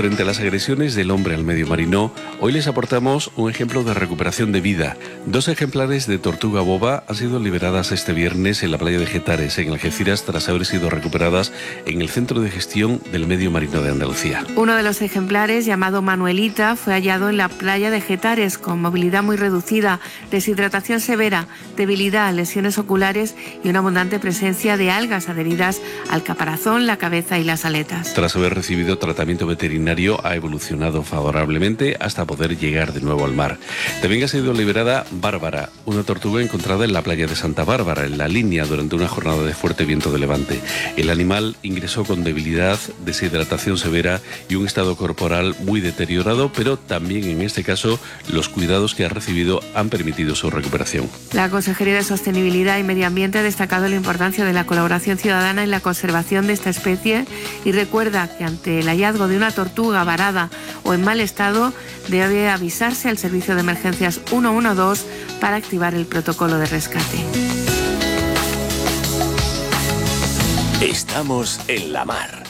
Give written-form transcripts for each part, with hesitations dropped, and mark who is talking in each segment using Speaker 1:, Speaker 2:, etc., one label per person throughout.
Speaker 1: Frente a las agresiones del hombre al medio marino, hoy les aportamos un ejemplo de recuperación de vida. 2 ejemplares de tortuga boba han sido liberadas este viernes en la playa de Getares, en Algeciras, tras haber sido recuperadas en el Centro de Gestión del Medio Marino de Andalucía.
Speaker 2: Uno de los ejemplares, llamado Manuelita, fue hallado en la playa de Getares, con movilidad muy reducida, deshidratación severa, debilidad, lesiones oculares y una abundante presencia de algas adheridas al caparazón, la cabeza y las aletas.
Speaker 1: Tras haber recibido tratamiento veterinario, ha evolucionado favorablemente hasta poder llegar de nuevo al mar. También ha sido liberada Bárbara, una tortuga encontrada en la playa de Santa Bárbara, en la línea, durante una jornada de fuerte viento de levante. El animal ingresó con debilidad, deshidratación severa y un estado corporal muy deteriorado, pero también en este caso los cuidados que ha recibido han permitido su recuperación.
Speaker 2: La Consejería de Sostenibilidad y Medio Ambiente ha destacado la importancia de la colaboración ciudadana en la conservación de esta especie y recuerda que ante el hallazgo de una tortuga varada o en mal estado debe avisarse al servicio de emergencias 112 para activar el protocolo de rescate.
Speaker 3: Estamos en la mar.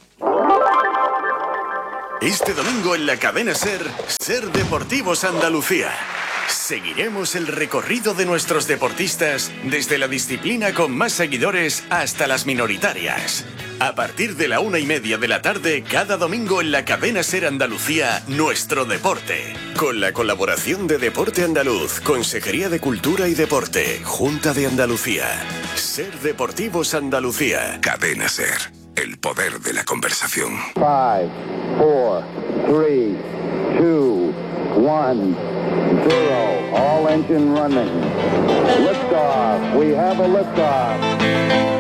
Speaker 3: Este domingo en la cadena SER Deportivos Andalucía. Seguiremos el recorrido de nuestros deportistas desde la disciplina con más seguidores hasta las minoritarias. A partir de la 1:30 de la tarde, cada domingo en la cadena SER Andalucía, Nuestro Deporte. Con la colaboración de Deporte Andaluz, Consejería de Cultura y Deporte, Junta de Andalucía. SER Deportivos Andalucía. Cadena SER, el poder de la conversación.
Speaker 4: 5, 4, 3, 2, 1, 0. All engine running. Liftoff. We have a liftoff.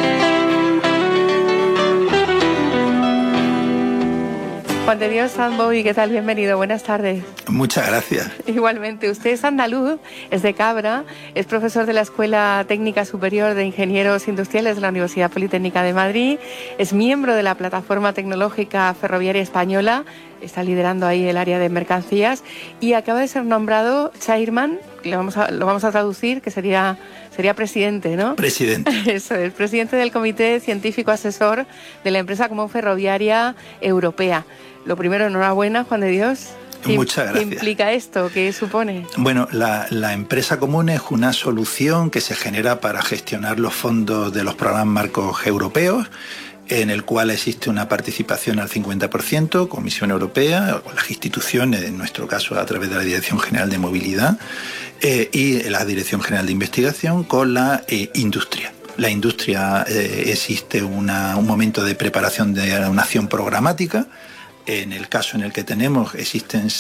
Speaker 2: Juan de Dios Samboy, ¿qué tal? Bienvenido, buenas tardes.
Speaker 5: Muchas gracias.
Speaker 2: Igualmente, usted es andaluz, es de Cabra, es profesor de la Escuela Técnica Superior de Ingenieros Industriales de la Universidad Politécnica de Madrid, es miembro de la Plataforma Tecnológica Ferroviaria Española, está liderando ahí el área de mercancías y acaba de ser nombrado chairman, lo vamos a traducir, que sería presidente, ¿no? Presidente. Eso es, presidente del Comité Científico Asesor de la empresa común ferroviaria europea. Lo primero, enhorabuena, Juan de Dios.
Speaker 5: Muchas gracias.
Speaker 2: ¿Qué implica esto? ¿Qué supone?
Speaker 5: Bueno, la empresa común es una solución que se genera para gestionar los fondos de los programas marcos europeos, en el cual existe una participación al 50%, Comisión Europea, o las instituciones, en nuestro caso a través de la Dirección General de Movilidad y la Dirección General de Investigación, con la industria. La industria existe un momento de preparación de una acción programática. En el caso en el que tenemos, existen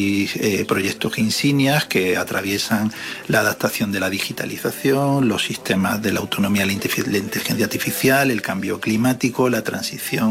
Speaker 5: 6 proyectos insignias que atraviesan la adaptación de la digitalización, los sistemas de la autonomía de la inteligencia artificial, el cambio climático, la transición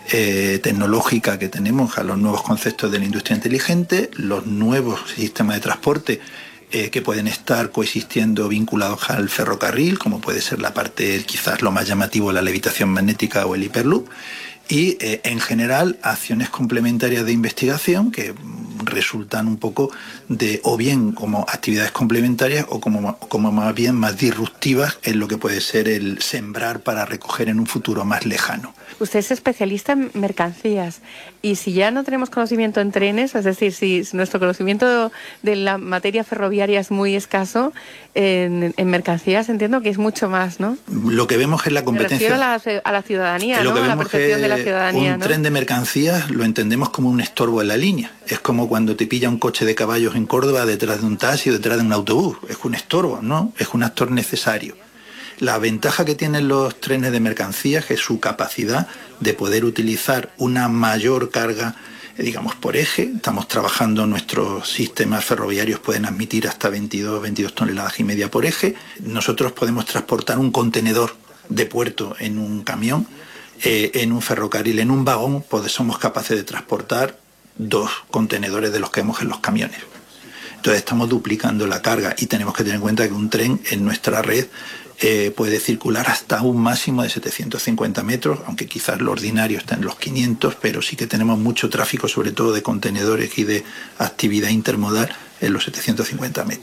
Speaker 5: tecnológica que tenemos a los nuevos conceptos de la industria inteligente, los nuevos sistemas de transporte que pueden estar coexistiendo vinculados al ferrocarril, como puede ser la parte, quizás lo más llamativo, la levitación magnética o el hiperloop. Y en general acciones complementarias de investigación que resultan un poco de o bien como actividades complementarias o como más bien más disruptivas en lo que puede ser el sembrar para recoger en un futuro más lejano.
Speaker 2: Usted es especialista en mercancías y si ya no tenemos conocimiento en trenes, es decir, si nuestro conocimiento de la materia ferroviaria es muy escaso, en mercancías entiendo que es mucho más, ¿no?
Speaker 5: Lo que vemos es la competencia.
Speaker 2: Me refiero a la ciudadanía, ¿no? A la percepción de la ciudadanía.
Speaker 5: Un tren de mercancías lo entendemos como un estorbo en la línea. Es como cuando te pilla un coche de caballos en Córdoba detrás de un taxi o detrás de un autobús. Es un estorbo, ¿no? Es un actor necesario. La ventaja que tienen los trenes de mercancías es su capacidad de poder utilizar una mayor carga, digamos, por eje. Estamos trabajando, nuestros sistemas ferroviarios pueden admitir hasta 22 toneladas y media por eje. Nosotros podemos transportar un contenedor de puerto en un camión, en un ferrocarril, en un vagón, pues somos capaces de transportar 2 contenedores de los que vemos en los camiones. Entonces estamos duplicando la carga y tenemos que tener en cuenta que un tren en nuestra red puede circular hasta un máximo de 750 metros, aunque quizás lo ordinario está en los 500, pero sí que tenemos mucho tráfico, sobre todo de contenedores y de actividad intermodal en los 750 metros.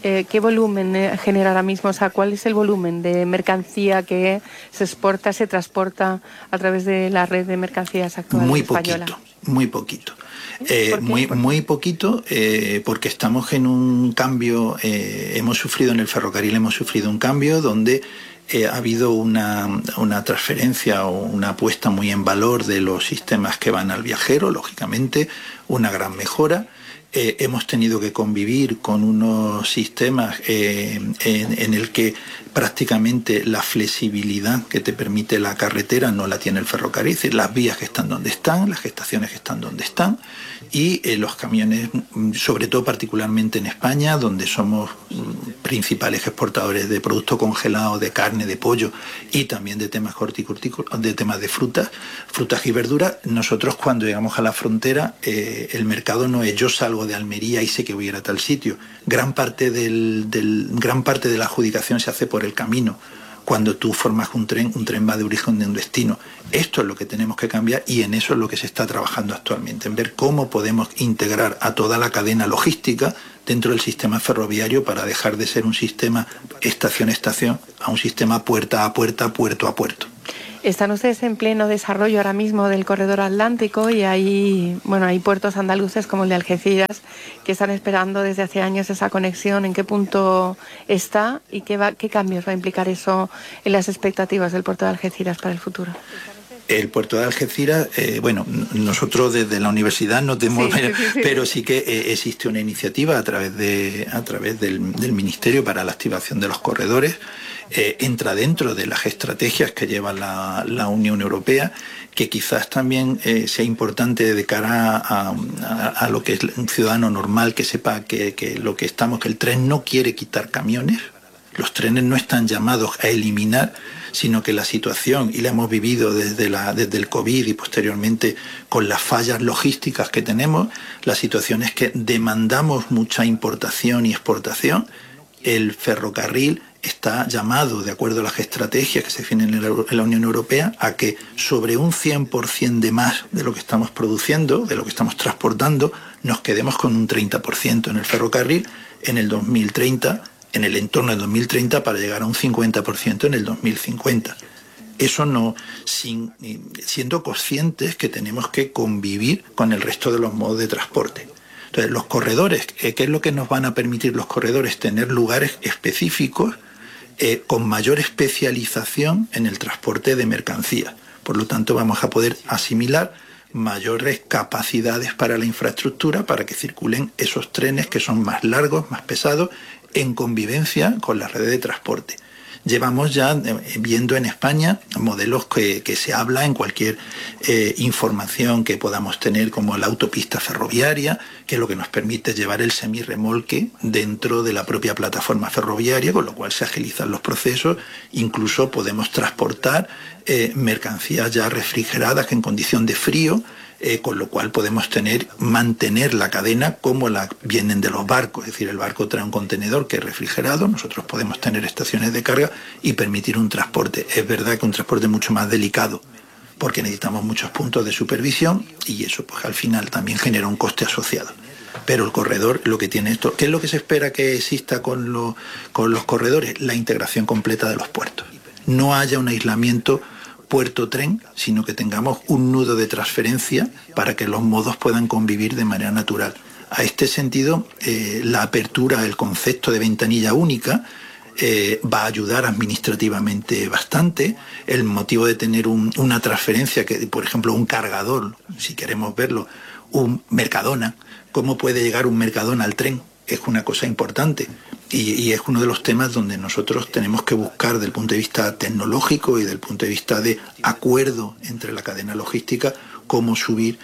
Speaker 2: ¿qué volumen genera ahora mismo? O sea, ¿cuál es el volumen de mercancía que se exporta, se transporta a través de la red de mercancías actual española?
Speaker 5: Muy poquito. Muy poquito, porque estamos en un cambio, hemos sufrido en el ferrocarril, un cambio donde ha habido una transferencia o una puesta muy en valor de los sistemas que van al viajero, lógicamente, una gran mejora. Hemos tenido que convivir con unos sistemas en el que prácticamente la flexibilidad que te permite la carretera no la tiene el ferrocarril, es decir, las vías que están donde están, las estaciones que están donde están, y los camiones, sobre todo particularmente en España, donde somos principales exportadores de productos congelados, de carne, de pollo y también de temas hortícolas, de temas de frutas y verduras. Nosotros, cuando llegamos a la frontera, el mercado no es yo salgo de Almería y sé que voy a ir a tal sitio. Gran parte de la adjudicación se hace por el camino. Cuando tú formas un tren va de origen a un destino. Esto es lo que tenemos que cambiar, y en eso es lo que se está trabajando actualmente, en ver cómo podemos integrar a toda la cadena logística dentro del sistema ferroviario para dejar de ser un sistema estación-estación a un sistema puerta a puerta, puerto a puerto.
Speaker 2: Están ustedes en pleno desarrollo ahora mismo del corredor atlántico, y hay puertos andaluces como el de Algeciras que están esperando desde hace años esa conexión. ¿En qué punto está y qué cambios va a implicar eso en las expectativas del puerto de Algeciras para el futuro?
Speaker 5: El puerto de Algeciras, nosotros desde la universidad no tenemos, pero sí que existe una iniciativa a través del Ministerio para la activación de los corredores. Entra dentro de las estrategias que lleva la Unión Europea, que quizás también sea importante de cara a lo que es un ciudadano normal, que sepa que el tren no quiere quitar camiones. Los trenes no están llamados a eliminar, sino que la situación, y la hemos vivido desde el COVID y posteriormente con las fallas logísticas que tenemos, la situación es que demandamos mucha importación y exportación. El ferrocarril está llamado, de acuerdo a las estrategias que se definen en la Unión Europea, a que sobre un 100% de más de lo que estamos produciendo, de lo que estamos transportando, nos quedemos con un 30% en el ferrocarril en el 2030, en el entorno del 2030, para llegar a un 50% en el 2050. Eso no, siendo conscientes que tenemos que convivir con el resto de los modos de transporte. Entonces, los corredores, ¿qué es lo que nos van a permitir los corredores? Tener lugares específicos con mayor especialización en el transporte de mercancías. Por lo tanto, vamos a poder asimilar mayores capacidades para la infraestructura, para que circulen esos trenes que son más largos, más pesados, en convivencia con las redes de transporte. Llevamos ya viendo en España modelos que se habla en cualquier información que podamos tener, como la autopista ferroviaria, que es lo que nos permite llevar el semirremolque dentro de la propia plataforma ferroviaria, con lo cual se agilizan los procesos. Incluso podemos transportar mercancías ya refrigeradas en condición de frío, con lo cual podemos mantener la cadena como la vienen de los barcos. Es decir, el barco trae un contenedor que es refrigerado, nosotros podemos tener estaciones de carga y permitir un transporte. Es verdad que un transporte es mucho más delicado, porque necesitamos muchos puntos de supervisión, y eso pues al final también genera un coste asociado. Pero el corredor, lo que tiene esto, ¿qué es lo que se espera que exista con los corredores? La integración completa de los puertos. No haya un aislamiento puerto-tren, sino que tengamos un nudo de transferencia para que los modos puedan convivir de manera natural. A este sentido, la apertura del concepto de ventanilla única va a ayudar administrativamente bastante. El motivo de tener una transferencia, que por ejemplo un cargador, si queremos verlo, un Mercadona, ¿cómo puede llegar un Mercadona al tren? Es una cosa importante. Y es uno de los temas donde nosotros tenemos que buscar, desde el punto de vista tecnológico y desde el punto de vista de acuerdo entre la cadena logística, cómo subir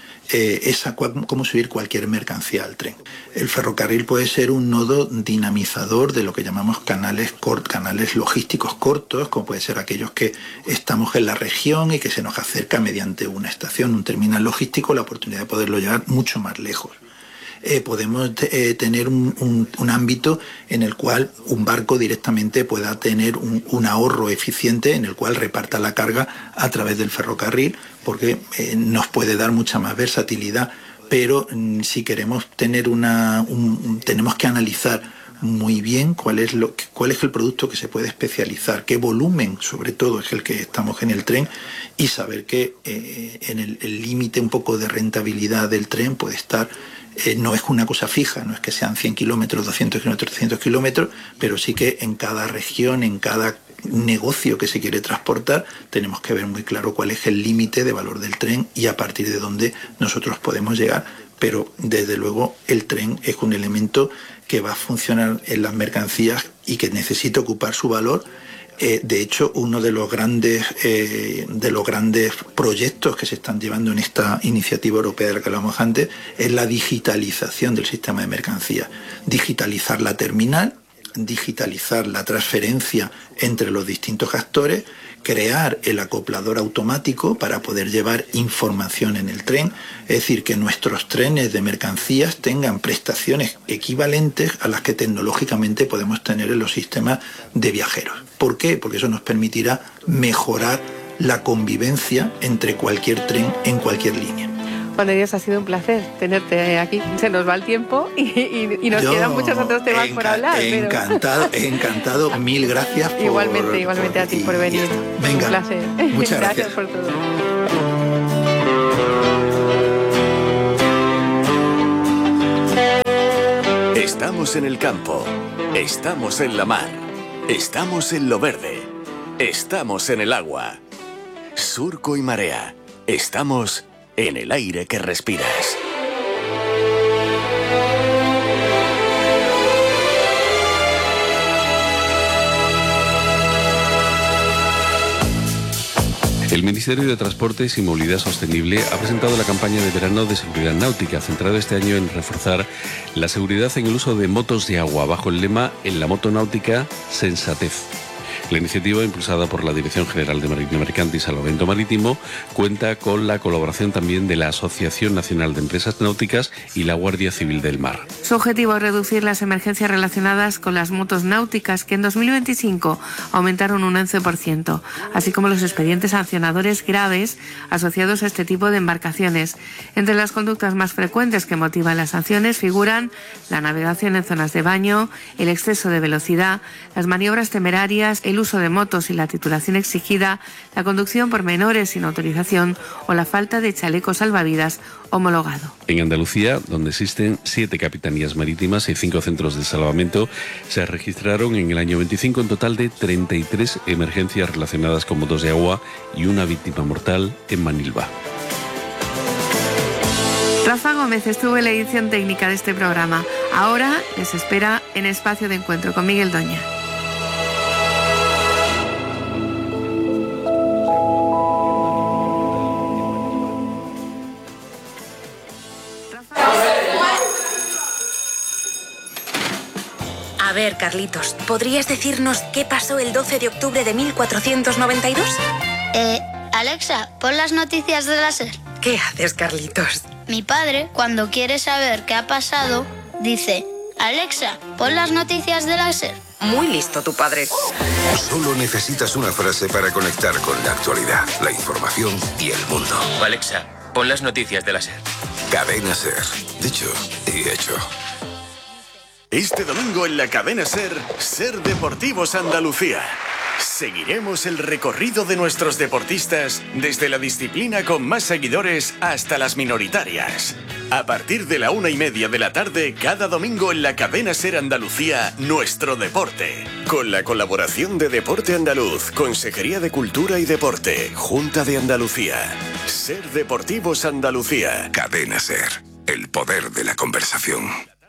Speaker 5: cualquier mercancía al tren. El ferrocarril puede ser un nodo dinamizador de lo que llamamos canales logísticos cortos, como puede ser aquellos que estamos en la región y que se nos acerca mediante una estación, un terminal logístico, la oportunidad de poderlo llevar mucho más lejos. Podemos tener un ámbito en el cual un barco directamente pueda tener un ahorro eficiente, en el cual reparta la carga a través del ferrocarril, porque nos puede dar mucha más versatilidad. Pero si queremos tener tenemos que analizar muy bien cuál es el producto que se puede especializar, qué volumen sobre todo es el que estamos en el tren, y saber que en el límite un poco de rentabilidad del tren puede estar, no es una cosa fija, no es que sean 100 kilómetros, 200 kilómetros, 300 kilómetros, pero sí que en cada región, en cada negocio que se quiere transportar, tenemos que ver muy claro cuál es el límite de valor del tren y a partir de dónde nosotros podemos llegar. Pero desde luego el tren es un elemento que va a funcionar en las mercancías y que necesita ocupar su valor. De hecho, uno de los grandes proyectos que se están llevando en esta iniciativa europea de la que hablamos antes es la digitalización del sistema de mercancías. Digitalizar la terminal, digitalizar la transferencia entre los distintos actores, crear el acoplador automático para poder llevar información en el tren, es decir, que nuestros trenes de mercancías tengan prestaciones equivalentes a las que tecnológicamente podemos tener en los sistemas de viajeros. ¿Por qué? Porque eso nos permitirá mejorar la convivencia entre cualquier tren en cualquier línea.
Speaker 2: Juan de Dios, ha sido un placer tenerte aquí. Se nos va el tiempo y nos quedan muchos otros temas por hablar.
Speaker 5: Encantado. Mil gracias.
Speaker 2: Igualmente a ti por venir.
Speaker 5: Venga,
Speaker 2: un placer.
Speaker 5: Muchas
Speaker 2: gracias por todo.
Speaker 3: Estamos en el campo, estamos en la mar, estamos en lo verde, estamos en el agua. Surco y marea, estamos en el aire que respiras.
Speaker 1: El Ministerio de Transportes y Movilidad Sostenible ha presentado la campaña de verano de seguridad náutica, centrada este año en reforzar la seguridad en el uso de motos de agua, bajo el lema "En la moto náutica, sensatez". La iniciativa, impulsada por la Dirección General de Marina Mercante y Salvamento Marítimo, cuenta con la colaboración también de la Asociación Nacional de Empresas Náuticas y la Guardia Civil del Mar.
Speaker 2: Su objetivo es reducir las emergencias relacionadas con las motos náuticas, que en 2025 aumentaron un 11%, así como los expedientes sancionadores graves asociados a este tipo de embarcaciones. Entre las conductas más frecuentes que motivan las sanciones figuran la navegación en zonas de baño, el exceso de velocidad, las maniobras temerarias, el uso de motos y la titulación exigida, la conducción por menores sin autorización o la falta de chaleco salvavidas homologado.
Speaker 1: En Andalucía, donde existen 7 capitanías marítimas y 5 centros de salvamento, se registraron en el año 25 un total de 33 emergencias relacionadas con motos de agua y una víctima mortal en Manilva.
Speaker 2: Rafa Gómez estuvo en la edición técnica de este programa. Ahora les espera en Espacio de Encuentro con Miguel Doña.
Speaker 6: A ver, Carlitos, ¿podrías decirnos qué pasó el 12 de octubre de 1492?
Speaker 7: Alexa, pon las noticias de la SER.
Speaker 6: ¿Qué haces, Carlitos?
Speaker 7: Mi padre, cuando quiere saber qué ha pasado, dice: Alexa, pon las noticias de la SER.
Speaker 6: Muy listo tu padre.
Speaker 8: Solo necesitas una frase para conectar con la actualidad, la información y el mundo.
Speaker 9: Alexa, pon las noticias de la SER.
Speaker 8: Cadena SER. Dicho y hecho.
Speaker 3: Este domingo en la cadena SER, SER Deportivos Andalucía. Seguiremos el recorrido de nuestros deportistas desde la disciplina con más seguidores hasta las minoritarias. A partir de la 1:30 de la tarde, cada domingo en la cadena SER Andalucía, Nuestro Deporte. Con la colaboración de Deporte Andaluz, Consejería de Cultura y Deporte, Junta de Andalucía. SER Deportivos Andalucía.
Speaker 8: Cadena SER. El poder de la conversación.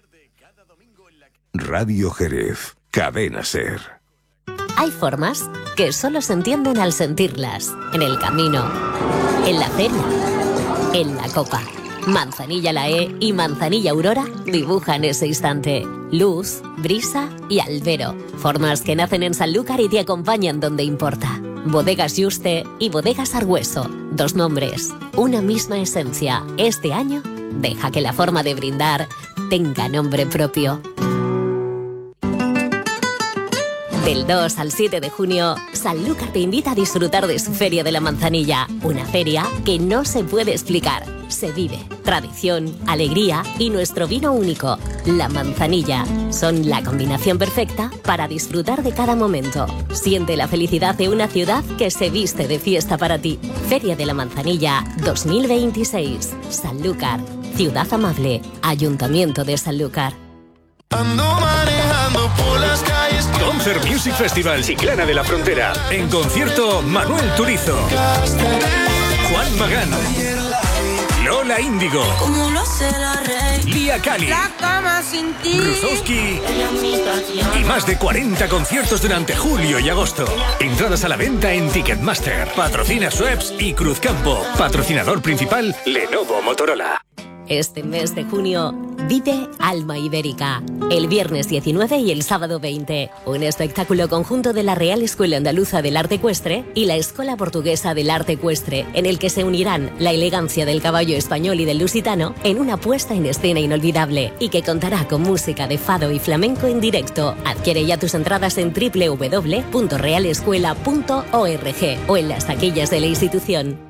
Speaker 8: Radio Jerez. Cadena SER.
Speaker 10: Hay formas que solo se entienden al sentirlas. En el camino, en la feria, en la copa. Manzanilla Lae y Manzanilla Aurora dibujan ese instante. Luz, brisa y albero. Formas que nacen en Sanlúcar y te acompañan donde importa. Bodegas Yuste y Bodegas Argüeso. 2 nombres, una misma esencia. Este año, deja que la forma de brindar tenga nombre propio. Del 2 al 7 de junio, Sanlúcar te invita a disfrutar de su Feria de la Manzanilla, una feria que no se puede explicar. Se vive tradición, alegría y nuestro vino único, la manzanilla. Son la combinación perfecta para disfrutar de cada momento. Siente la felicidad de una ciudad que se viste de fiesta para ti. Feria de la Manzanilla 2026. Sanlúcar, ciudad amable, Ayuntamiento de Sanlúcar.
Speaker 11: Ando manejando por las calles. Concert Music Festival Chiclana de la Frontera. En concierto, Manuel Turizo, Juan Magán, Lola Índigo, Lía Cali, Rusowski y más de 40 conciertos durante julio y agosto. Entradas a la venta en Ticketmaster. Patrocina Schweppes y Cruzcampo. Patrocinador principal, Lenovo Motorola.
Speaker 10: Este mes de junio, vive Alma Ibérica. El viernes 19 y el sábado 20. Un espectáculo conjunto de la Real Escuela Andaluza del Arte Ecuestre y la Escuela Portuguesa del Arte Ecuestre, en el que se unirán la elegancia del caballo español y del lusitano en una puesta en escena inolvidable y que contará con música de fado y flamenco en directo. Adquiere ya tus entradas en www.realescuela.org o en las taquillas de la institución.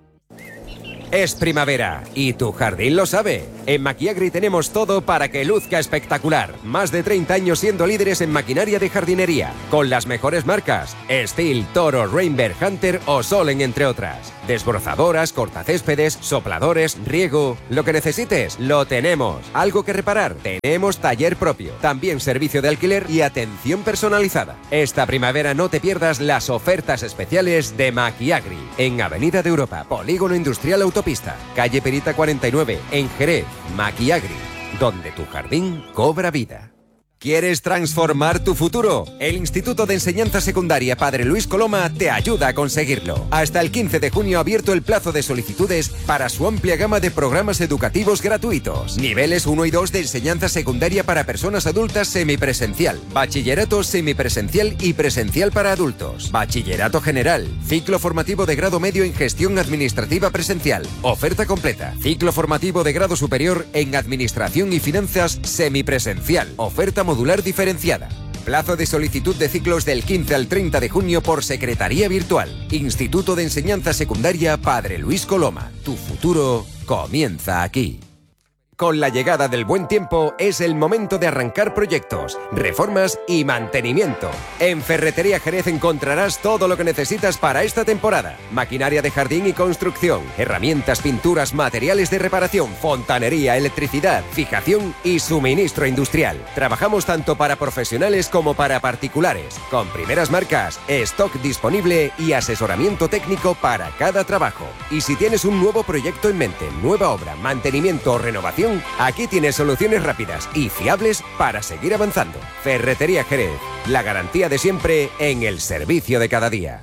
Speaker 12: Es primavera y tu jardín lo sabe. En Maquiagri tenemos todo para que luzca espectacular. Más de 30 años siendo líderes en maquinaria de jardinería, con las mejores marcas: Stihl, Toro, Rainberg, Hunter o Solen, entre otras. Desbrozadoras, cortacéspedes, sopladores, riego. Lo que necesites, lo tenemos. ¿Algo que reparar? Tenemos taller propio. También servicio de alquiler y atención personalizada. Esta primavera no te pierdas las ofertas especiales de Maquiagri. En Avenida de Europa, Polígono Industrial Autopista, calle Perita 49, en Jerez. Maquiagri, donde tu jardín cobra vida. ¿Quieres transformar tu futuro? El Instituto de Enseñanza Secundaria Padre Luis Coloma te ayuda a conseguirlo. Hasta el 15 de junio ha abierto el plazo de solicitudes para su amplia gama de programas educativos gratuitos. Niveles 1 y 2 de enseñanza secundaria para personas adultas semipresencial, bachillerato semipresencial y presencial para adultos, bachillerato general, ciclo formativo de grado medio en gestión administrativa presencial, oferta completa, ciclo formativo de grado superior en administración y finanzas semipresencial, oferta modular diferenciada. Plazo de solicitud de ciclos del 15 al 30 de junio por secretaría virtual. Instituto de Enseñanza Secundaria Padre Luis Coloma. Tu futuro comienza aquí. Con la llegada del buen tiempo es el momento de arrancar proyectos, reformas y mantenimiento. En Ferretería Jerez encontrarás todo lo que necesitas para esta temporada. Maquinaria de jardín y construcción, herramientas, pinturas, materiales de reparación, fontanería, electricidad, fijación y suministro industrial. Trabajamos tanto para profesionales como para particulares, con primeras marcas, stock disponible y asesoramiento técnico para cada trabajo. Y si tienes un nuevo proyecto en mente, nueva obra, mantenimiento o renovación, aquí tienes soluciones rápidas y fiables para seguir avanzando. Ferretería Jerez, la garantía de siempre en el servicio de cada día.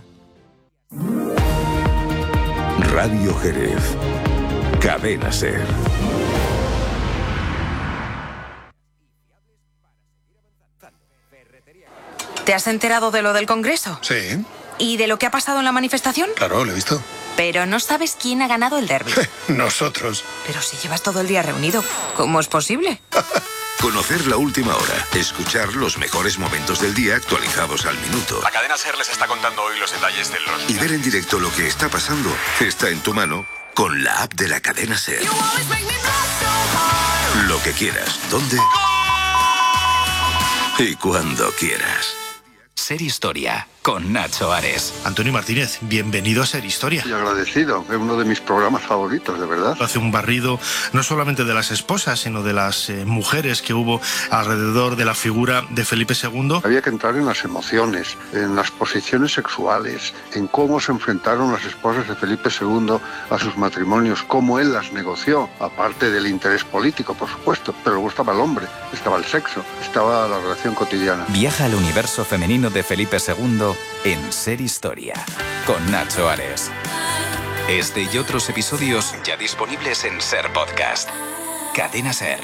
Speaker 8: Radio Jerez. Cadena SER.
Speaker 6: ¿Te has enterado de lo del Congreso?
Speaker 13: Sí.
Speaker 6: ¿Y de lo que ha pasado en la manifestación?
Speaker 13: Claro, lo he visto.
Speaker 6: Pero no sabes quién ha ganado el derbi.
Speaker 13: Nosotros.
Speaker 6: Pero si llevas todo el día reunido, ¿cómo es posible?
Speaker 8: Conocer la última hora, escuchar los mejores momentos del día actualizados al minuto.
Speaker 14: La cadena SER les está contando hoy los detalles de los...
Speaker 8: Y ver en directo lo que está pasando está en tu mano con la app de la cadena SER. Lo que quieras, dónde y cuando quieras.
Speaker 15: Ser Historia, con Nacho Ares.
Speaker 13: Antonio Martínez, bienvenido a Ser Historia.
Speaker 16: Y agradecido, es uno de mis programas favoritos, de verdad.
Speaker 13: Hace un barrido no solamente de las esposas, sino de las mujeres que hubo alrededor de la figura de Felipe II.
Speaker 16: Había que entrar en las emociones, en las posiciones sexuales, en cómo se enfrentaron las esposas de Felipe II a sus matrimonios, cómo él las negoció, aparte del interés político, por supuesto. Pero luego estaba el hombre, estaba el sexo, estaba la relación cotidiana.
Speaker 15: Viaja al universo femenino de Felipe II en Ser Historia, con Nacho Ares. Este y otros episodios ya disponibles en Ser Podcast. Cadena SER.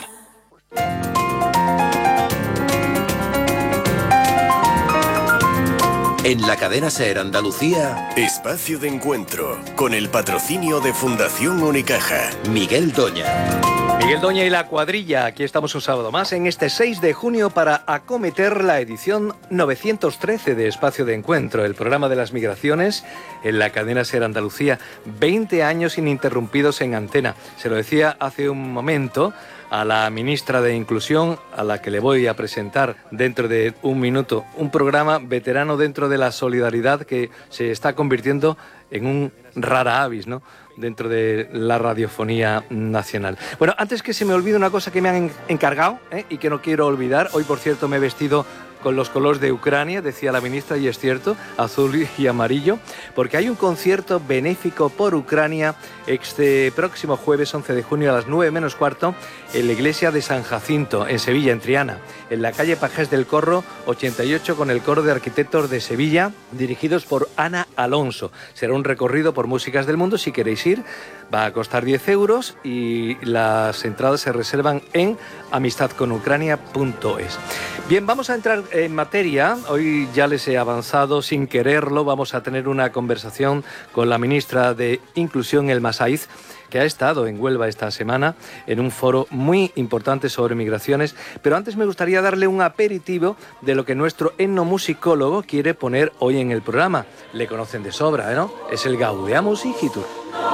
Speaker 17: En la cadena SER Andalucía,
Speaker 3: Espacio de Encuentro, con el patrocinio de Fundación Unicaja.
Speaker 17: Miguel Doña.
Speaker 18: Miguel Doña y la cuadrilla, aquí estamos un sábado más en este 6 de junio para acometer la edición 913 de Espacio de Encuentro, el programa de las migraciones en la cadena SER Andalucía. 20 años ininterrumpidos en antena. Se lo decía hace un momento a la ministra de Inclusión, a la que le voy a presentar dentro de un minuto, un programa veterano dentro de la solidaridad que se está convirtiendo en un rara avis, ¿no?, dentro de la radiofonía nacional. Bueno, antes que se me olvide una cosa que me han encargado y que no quiero olvidar, hoy por cierto me he vestido con los colores de Ucrania, decía la ministra, y es cierto, azul y amarillo, porque hay un concierto benéfico por Ucrania este próximo jueves 11 de junio a las 9:15 en la iglesia de San Jacinto, en Sevilla, en Triana, en la calle Pajés del Corro 88, con el coro de arquitectos de Sevilla, dirigidos por Ana Alonso. Será un recorrido por músicas del mundo. Si queréis ir, va a costar 10 euros y las entradas se reservan en amistadconucrania.es. Bien, vamos a entrar en materia. Hoy ya les he avanzado sin quererlo. Vamos a tener una conversación con la ministra de Inclusión, Elma Saiz, que ha estado en Huelva esta semana en un foro muy importante sobre migraciones. Pero antes me gustaría darle un aperitivo de lo que nuestro etnomusicólogo quiere poner hoy en el programa. Le conocen de sobra, ¿no? Es el Gaudeamus Igitur.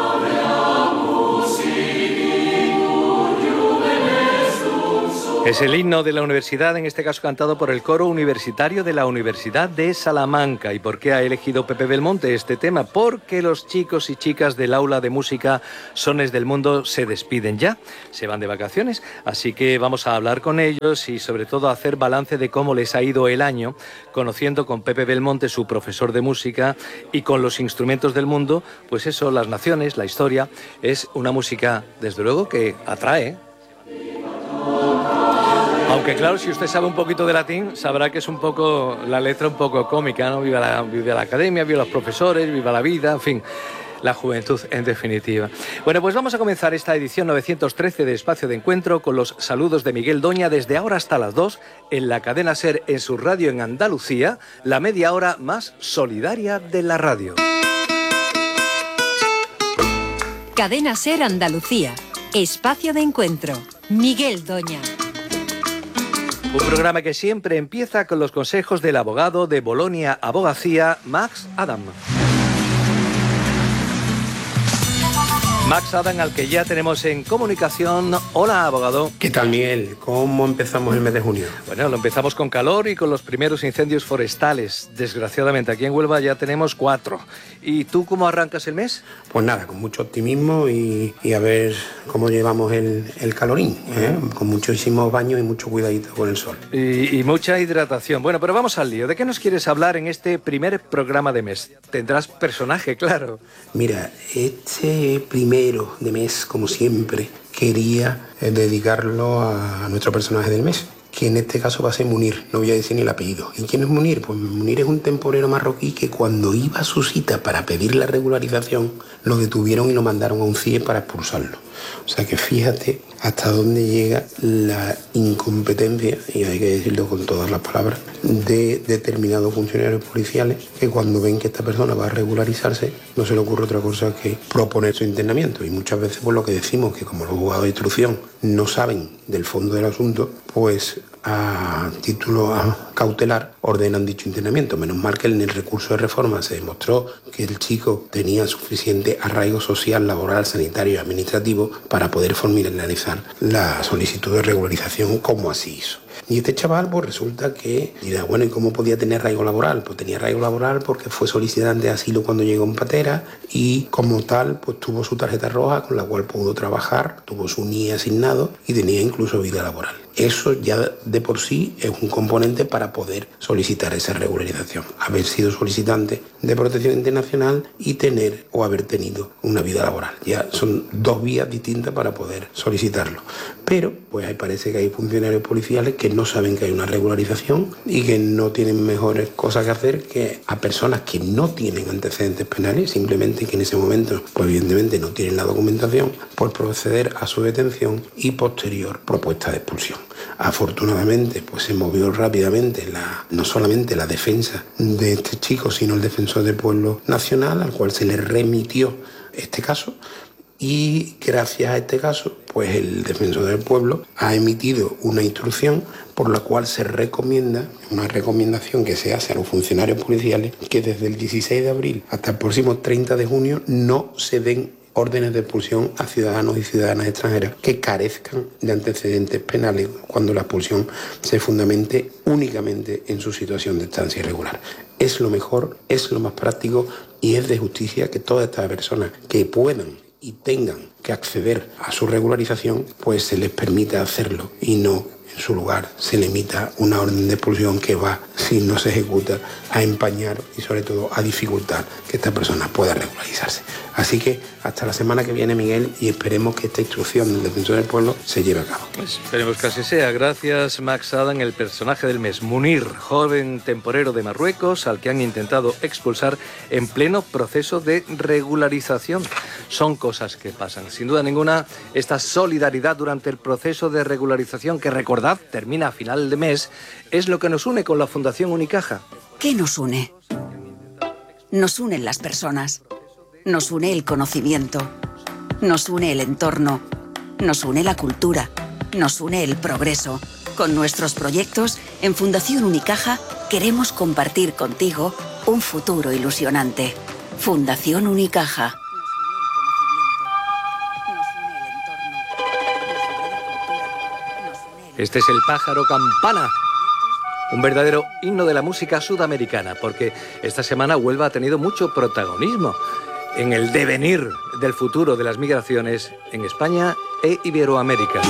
Speaker 18: Es el himno de la universidad, en este caso cantado por el coro universitario de la Universidad de Salamanca. ¿Y por qué ha elegido Pepe Belmonte este tema? Porque los chicos y chicas del aula de música Sones del Mundo se despiden ya, se van de vacaciones, así que vamos a hablar con ellos y sobre todo hacer balance de cómo les ha ido el año, conociendo con Pepe Belmonte, su profesor de música, y con los instrumentos del mundo, pues eso, las naciones, la historia. Es una música, desde luego, que atrae. Aunque claro, si usted sabe un poquito de latín, sabrá que es un poco, la letra un poco cómica, ¿no? Viva la academia, viva los profesores, viva la vida, en fin, la juventud en definitiva. Bueno, pues vamos a comenzar esta edición 913 de Espacio de Encuentro con los saludos de Miguel Doña desde ahora hasta las 2 en la cadena SER, en su radio en Andalucía, la media hora más solidaria de la radio.
Speaker 19: Cadena SER Andalucía, Espacio de Encuentro, Miguel Doña.
Speaker 18: Un programa que siempre empieza con los consejos del abogado de Bolonia Abogacía, Max Adam. Max Adam, al que ya tenemos en comunicación. Hola, abogado.
Speaker 20: ¿Qué tal, Miguel? ¿Cómo empezamos el mes de junio?
Speaker 18: Bueno, lo empezamos con calor y con los primeros incendios forestales. Desgraciadamente, aquí en Huelva ya tenemos 4. ¿Y tú cómo arrancas el mes?
Speaker 20: Pues nada, con mucho optimismo y a ver cómo llevamos el calorín, con muchísimos baños y mucho cuidadito con el sol.
Speaker 18: Y mucha hidratación. Bueno, pero vamos al lío. ¿De qué nos quieres hablar en este primer programa de mes? Tendrás personaje, claro.
Speaker 20: Mira, este primero de mes, como siempre, quería dedicarlo a nuestro personaje del mes, que en este caso va a ser Munir, no voy a decir ni el apellido. ¿Y quién es Munir? Pues Munir es un temporero marroquí que cuando iba a su cita para pedir la regularización, lo detuvieron y lo mandaron a un CIE para expulsarlo. O sea que fíjate hasta dónde llega la incompetencia, y hay que decirlo con todas las palabras, de determinados funcionarios policiales que cuando ven que esta persona va a regularizarse no se le ocurre otra cosa que proponer su internamiento. Y muchas veces por lo que decimos, que como los juzgados de instrucción no saben del fondo del asunto, pues a título cautelar ordenan dicho internamiento. Menos mal que en el recurso de reforma se demostró que el chico tenía suficiente arraigo social, laboral, sanitario y administrativo para poder formalizar la solicitud de regularización como así hizo. Y este chaval, pues resulta que dirá, bueno, ¿y cómo podía tener arraigo laboral? Pues tenía arraigo laboral porque fue solicitante de asilo cuando llegó en Patera y como tal, pues tuvo su tarjeta roja con la cual pudo trabajar, tuvo su NIE asignado y tenía incluso vida laboral. Eso ya de por sí es un componente para poder solicitar esa regularización. Haber sido solicitante de protección internacional y tener o haber tenido una vida laboral. Ya son 2 vías distintas para poder solicitarlo. Pero pues ahí parece que hay funcionarios policiales que no saben que hay una regularización y que no tienen mejores cosas que hacer que a personas que no tienen antecedentes penales, simplemente que en ese momento, pues evidentemente no tienen la documentación, pues proceder a su detención y posterior propuesta de expulsión. Afortunadamente, pues se movió rápidamente no solamente la defensa de este chico, sino el defensor del pueblo nacional, al cual se le remitió este caso. Y gracias a este caso, pues el defensor del pueblo ha emitido una instrucción por la cual se recomienda, una recomendación que se hace a los funcionarios policiales, que desde el 16 de abril hasta el próximo 30 de junio no se den órdenes de expulsión a ciudadanos y ciudadanas extranjeras que carezcan de antecedentes penales cuando la expulsión se fundamente únicamente en su situación de estancia irregular. Es lo mejor, es lo más práctico y es de justicia que todas estas personas que puedan y tengan que acceder a su regularización, pues se les permita hacerlo y no en su lugar se le emita una orden de expulsión que va, si no se ejecuta, a empañar y sobre todo a dificultar que esta persona pueda regularizarse. Así que hasta la semana que viene, Miguel, y esperemos que esta instrucción del defensor del pueblo se lleve a cabo.
Speaker 18: Esperemos que así sea. Gracias, Max Adam, el personaje del mes. Munir, joven temporero de Marruecos, al que han intentado expulsar en pleno proceso de regularización. Son cosas que pasan. Sin duda ninguna, esta solidaridad durante el proceso de regularización, que recordad, termina a final de mes, es lo que nos une con la Fundación Unicaja.
Speaker 21: ¿Qué nos une? Nos unen las personas. Nos une el conocimiento, nos une el entorno, nos une la cultura, nos une el progreso. Con nuestros proyectos, en Fundación Unicaja queremos compartir contigo un futuro ilusionante. Fundación Unicaja.
Speaker 18: Este es el pájaro campana. Un verdadero himno de la música sudamericana, porque esta semana Huelva ha tenido mucho protagonismo en el devenir del futuro de las migraciones en España e Iberoamérica.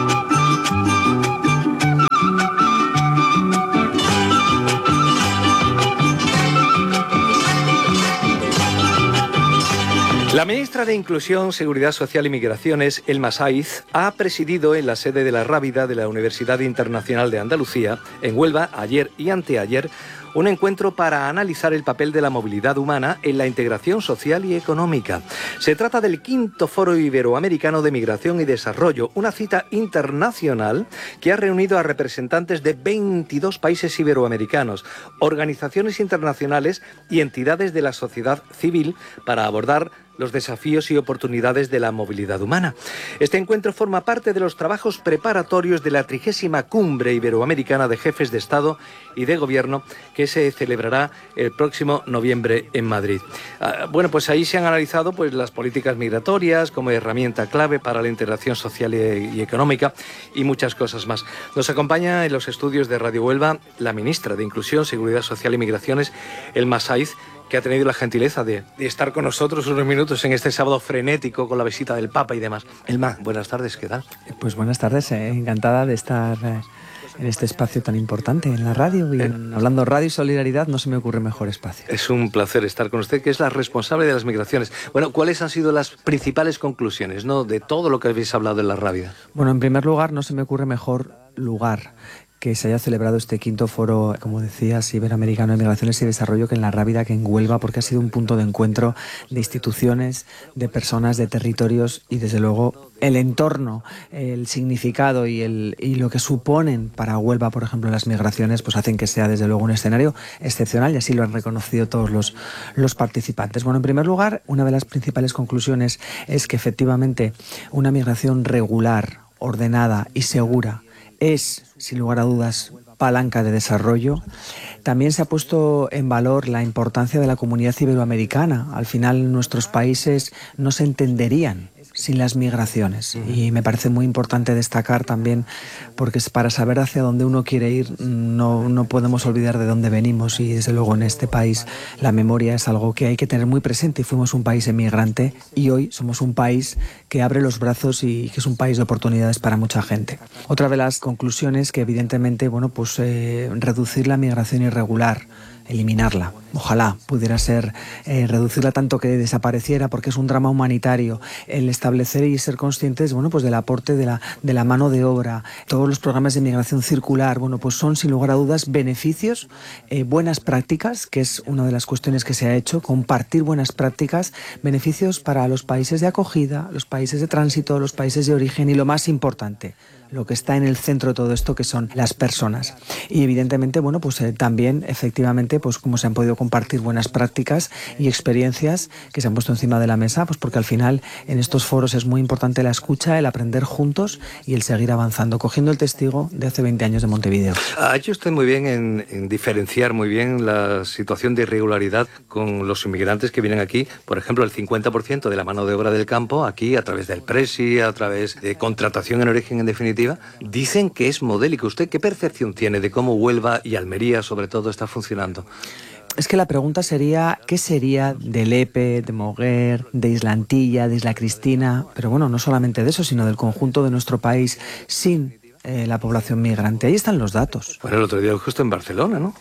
Speaker 18: La ministra de Inclusión, Seguridad Social y Migraciones, Elma Saiz, ha presidido en la sede de la Rábida de la Universidad Internacional de Andalucía, en Huelva, ayer y anteayer, un encuentro para analizar el papel de la movilidad humana en la integración social y económica. Se trata del 5º Foro Iberoamericano de Migración y Desarrollo, una cita internacional que ha reunido a representantes de 22 países iberoamericanos, organizaciones internacionales y entidades de la sociedad civil para abordar los desafíos y oportunidades de la movilidad humana. Este encuentro forma parte de los trabajos preparatorios de la 30ª Cumbre Iberoamericana de Jefes de Estado y de Gobierno, que se celebrará el próximo noviembre en Madrid. Bueno, pues ahí se han analizado pues las políticas migratorias como herramienta clave para la integración social y económica y muchas cosas más. Nos acompaña en los estudios de Radio Huelva la ministra de Inclusión, Seguridad Social y Migraciones, Elma Saiz, que ha tenido la gentileza de estar con nosotros unos minutos en este sábado frenético con la visita del Papa y demás. Elma, buenas tardes, ¿qué tal?
Speaker 22: Pues buenas tardes, encantada de estar en este espacio tan importante, en la radio. Y hablando radio y solidaridad, no se me ocurre mejor espacio.
Speaker 18: Es un placer estar con usted, que es la responsable de las migraciones. Bueno, ¿cuáles han sido las principales conclusiones, ¿no?, de todo lo que habéis hablado en la Rábida?
Speaker 22: Bueno, en primer lugar, no se me ocurre mejor lugar que se haya celebrado este 5º Foro, como decías, Iberoamericano de Migraciones y Desarrollo, que en la Rábida, que en Huelva, porque ha sido un punto de encuentro de instituciones, de personas, de territorios y, desde luego, el entorno, el significado y lo que suponen para Huelva, por ejemplo, las migraciones, pues hacen que sea, desde luego, un escenario excepcional, y así lo han reconocido todos los participantes. Bueno, en primer lugar, una de las principales conclusiones es que, efectivamente, una migración regular, ordenada y segura es, sin lugar a dudas, palanca de desarrollo. También se ha puesto en valor la importancia de la comunidad iberoamericana. Al final, nuestros países no se entenderían sin las migraciones. Y me parece muy importante destacar también, porque para saber hacia dónde uno quiere ir no podemos olvidar de dónde venimos, y desde luego en este país la memoria es algo que hay que tener muy presente. Y fuimos un país emigrante y hoy somos un país que abre los brazos y que es un país de oportunidades para mucha gente. Otra de las conclusiones que evidentemente, bueno, pues reducir la migración irregular eliminarla. Ojalá pudiera ser reducirla tanto que desapareciera, porque es un drama humanitario. El establecer y ser conscientes, bueno, pues del aporte de la mano de obra, todos los programas de inmigración circular, bueno, pues son sin lugar a dudas beneficios, buenas prácticas, que es una de las cuestiones que se ha hecho, compartir buenas prácticas, beneficios para los países de acogida, los países de tránsito, los países de origen y lo más importante, lo que está en el centro de todo esto, que son las personas. Y evidentemente, bueno, pues también, efectivamente, pues como se han podido compartir buenas prácticas y experiencias que se han puesto encima de la mesa, pues porque al final en estos foros es muy importante la escucha, el aprender juntos y el seguir avanzando, cogiendo el testigo de hace 20 años de Montevideo.
Speaker 18: Ha hecho usted muy bien en diferenciar muy bien la situación de irregularidad con los inmigrantes que vienen aquí. Por ejemplo, el 50% de la mano de obra del campo, aquí a través del Presi, a través de contratación en origen en definitiva, dicen que es modélico. ¿Usted qué percepción tiene de cómo Huelva y Almería, sobre todo, está funcionando?
Speaker 22: Es que la pregunta sería, ¿qué sería de Lepe, de Moguer, de Isla Antilla, de Isla Cristina? Pero bueno, no solamente de eso, sino del conjunto de nuestro país sin la población migrante. Ahí están los datos.
Speaker 18: Bueno, el otro día justo en Barcelona, ¿no?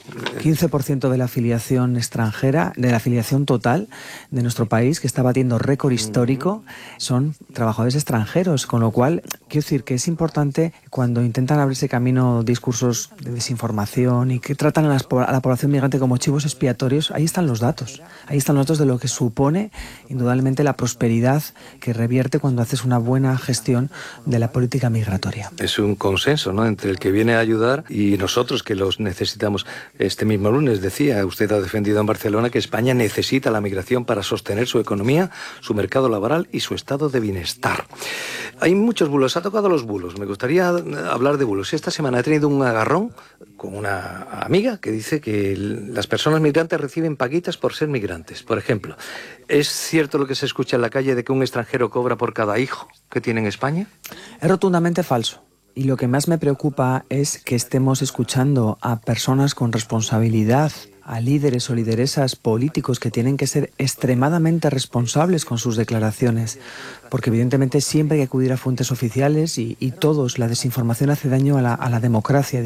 Speaker 22: 15% de la afiliación extranjera, de la afiliación total de nuestro país, que está batiendo récord histórico, son trabajadores extranjeros, con lo cual, quiero decir que es importante cuando intentan abrirse camino discursos de desinformación y que tratan a la población migrante como chivos expiatorios, ahí están los datos. Ahí están los datos de lo que supone, indudablemente, la prosperidad que revierte cuando haces una buena gestión de la política migratoria.
Speaker 18: Es un consenso, ¿no?, entre el que viene a ayudar y nosotros que los necesitamos. Este mismo lunes decía, usted ha defendido en Barcelona que España necesita la migración para sostener su economía, su mercado laboral y su estado de bienestar. Hay muchos bulos, ha tocado los bulos. Me gustaría hablar de bulos. Esta semana he tenido un agarrón con una amiga que dice que las personas migrantes reciben paguitas por ser migrantes. Por ejemplo, ¿es cierto lo que se escucha en la calle de que un extranjero cobra por cada hijo que tiene en España?
Speaker 22: Es rotundamente falso. Y lo que más me preocupa es que estemos escuchando a personas con responsabilidad, a líderes o lideresas políticos que tienen que ser extremadamente responsables con sus declaraciones, porque evidentemente siempre hay que acudir a fuentes oficiales y todos, la desinformación hace daño a la democracia.